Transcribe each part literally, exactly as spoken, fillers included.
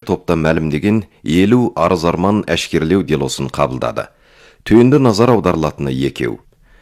топта мәлімдеген елу арыз-арман әшкерлеу делосын қабылдады. Түйінді назар аударылатыны екеу.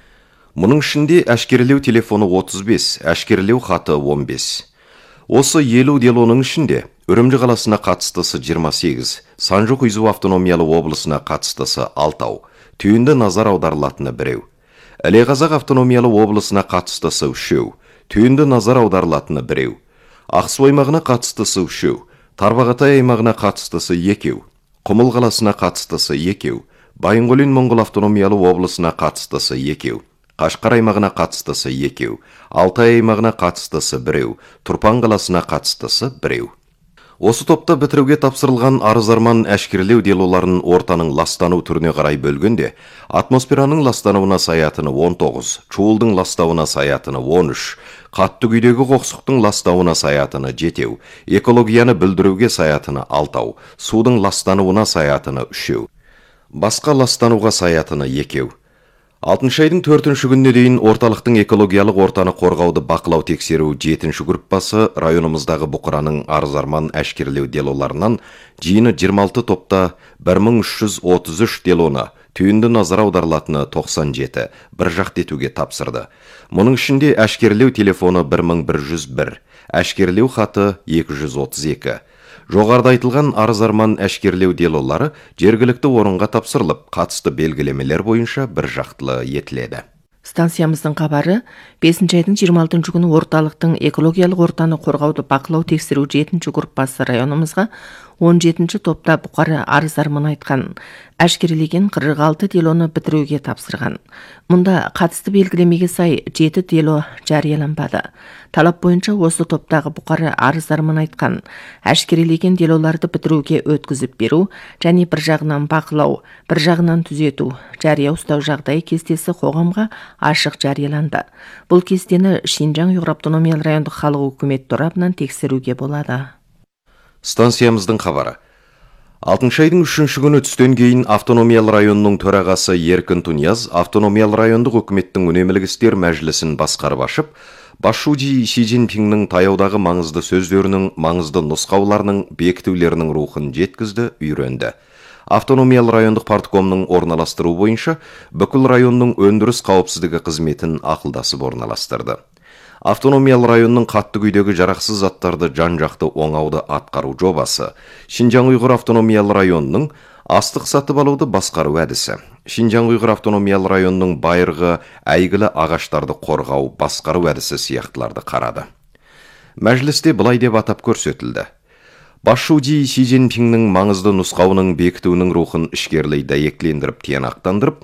Мұның ішінде әшкерлеу телефоны отыз бес, әшкерлеу хаты он бес. Осы елу делоның ішінде Үрімжі қаласына қатыстысы жиырма сегіз, Санжу-Құйзу автономиялы облысына қатыстысы алтау, түйінді назар аударылатыны біреу. Іле-Қазақ автономиялы облысына қатыстысы үшеу, түйінді назар аударылатыны біреу. Ақсу аймағына қатыстысы үшеу, Тарбағатай аймағына қатыстысы екеу, Құмыл қаласына қатыстысы екеу, Байынғолин Моңғол автономиялы облысына қатыстысы екеу, Қашқар аймағына қатыстысы екеу, Алтай аймағына қатыстысы біреу, Тұрпан қаласына қатыстысы біреу. Осы топта бітіруге тапсырылған арыз-арман әшкерлеу делоларын ортаның ластану түріне қарай бөлгенде, атмосфераның ластануына саятыны он тоғыз, чуылдың ластауына саятыны он үш, қатты күйдегі қоқсықтың ластауына саятыны жетеу, экологияны бүлдіруге саятыны алтау, судың ластануына саятыны үшеу, басқа ластануға саятыны екеу. алтыншы айдың төртінші күніне дейін орталықтың экологиялық ортаны қорғауды бақылау тексеру жетінші группасы районымыздағы бұқыраның арыз-арман әшкерлеу делоларынан жиыны жиырма алты топта бір мың үш жүз отыз үш делоны, түйінді назар аударылатыны тоқсан жеті, бір жақты етуге тапсырды. Мұның ішінде әшкерлеу телефоны бір мың бір жүз бір, әшкерлеу хаты екі жүз отыз екі. Жоғарыда айтылған арыз-арман әшкерлеу делолары жергілікті орынға тапсырылып, қатысты белгілемелер бойынша бір жақтылы етіледі. Станциямыздың хабары бесінші айдың жиырма алтыншы күні орталықтың экологиялық ортаны қорғауды бақылау тексеру жетінші группасы районымызға он жетінші топта бұқара арыз-арман айтқан, әшкерелеген қырық алты делоны бітіруге тапсырған. Мұнда қатысты белгілемеге сай жеті дело жарияланбады. Талап бойынша осы топтағы бұқара арыз-арман айтқан, әшкерелеген делоларды бітіруге өткізіп беру және бір жағынан бақылау, бір жағынан түзету, жария ұстау жағдайы кестесі қоғамға ашық жарияланды. Бұл кестені Шинжаң Ұйғыр автономиялы райондық халық өкімет торабынан тексеруге болады. Станциямыздың хабары. алтыншы айдың үшінші күні түстен кейін автономиялы районның төрағасы Еркін Тунияз автономиялы райондық өкіметтің үнемілік істер мәжілісін басқарып ашып, Басшуди Си Цзиньпиннің таяудағы маңызды сөздерінің, маңызды нұсқауларының, бекітулерінің рухын жеткізді, үйренді. Автономиялы райондық парткомның орналастыру бойынша бүкіл районның өндіріс қауіпсіздігі қызметін ақылдасып орналастырды. Автономиялы районның қатты күйдегі жарақсыз заттарды жан-жақты оңауды атқару жобасы, Шинжаң Ұйғыр автономиялы районның астық сатып алуды басқару әдісі, Шинжаң Ұйғыр автономиялы районның байырғы әйгілі ағаштарды қорғау, басқару әдісі сияқтыларды қарады. Мәжілісте былай деп атап көрсетілді. Басшуди Си Цзиньпиннің маңызды нұсқауының бекітуінің рухын ішкерлей дәйектілендіріп тиянақтандырып,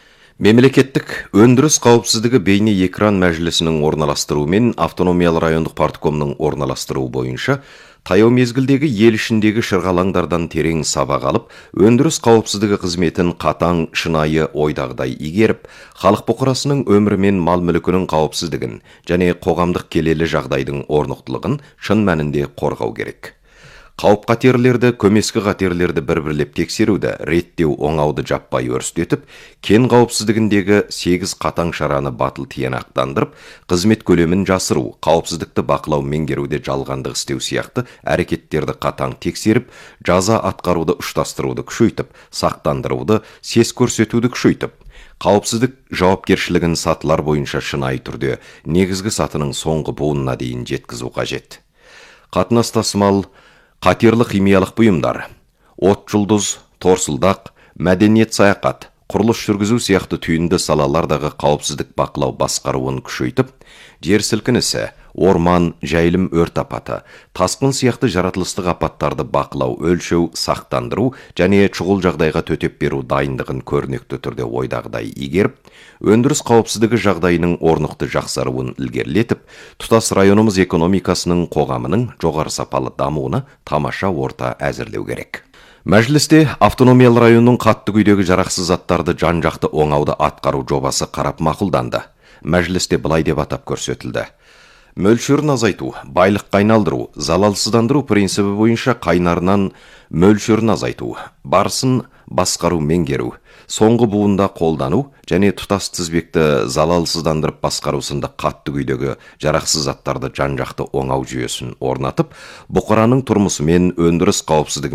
мемлекеттік өндіріс қауіпсіздігі бейне экран мәжілісінің орналастыруымен автономиялы райондық парткомның орналастыру бойынша таяу мезгілдегі ел ішіндегі шырғалаңдардан терең сабақ алып, өндіріс қауіпсіздігі қызметін қатаң, шынайы ойдағыдай игеріп, халық бұқарасының өмірі мен мал мүлкінің қауіпсіздігін және қоғамдық келелі жағдайдың орнықтылығын шын мәнінде қорғау керек. Қауіп қатерлерді, көмескі қатерлерді бір-бірлеп тексеруді, реттеу оңауды жаппай өрістетіп, кен қауіпсіздігіндегі сегіз қатаң шараны батыл тиянақтандырып, қызмет көлемін жасыру, қауіпсіздікті бақылау меңгеруде жалғандық істеу сияқты әрекеттерді қатаң тексеріп, жаза атқаруды ұштастыруды күшейтіп, сақтандыруды, сес көрсетуді күшейтіп, қауіпсіздік жауапкершілігін сатылар бойынша шынайы түрде негізгі сатының соңғы буынына дейін жеткізу қажет. Қатынас тасымал, қатерлі химиялық бұйымдар, от жұлдыз, торсылдақ, мәдениет саяхат, құрылыс жүргізу сияқты түйінді салалардағы қауіпсіздік бақылау басқаруын күшейтіп, жер сілкінісі, орман, жайылым өрт апаты, тасқын сияқты жаратылыстық апаттарды бақылау, өлшеу, сақтандыру және шұғыл жағдайға төтеп беру дайындығын көрнекті түрде ойдағыдай игеріп, өндіріс қауіпсіздігі жағдайының орнықты жақсаруын ілгерілетіп, тұтас районымыз экономикасының, қоғамының жоғары сапалы дамуына тамаша орта әзірлеу керек. Мәжілісте автономиялы районның қатты күйдегі жарақсыз заттарды жан-жақты оңауды атқару жобасы қарап мақұлданды. Мәжілісте былай деп атап көрсетілді. Мөлшерін азайту, байлыққа айналдыру, залалсыздандыру принципі бойынша қайнарынан мөлшерін азайту, барысын басқару меңгеру, соңғы буында қолдану және тұтас тізбекті залалсыздандырып басқару сынды қатты күйдегі жарақсыз заттарды жан-жақты оңау жүйесін орнатып, бұқараның тұрмысы мен өндіріс қауіпсіздігі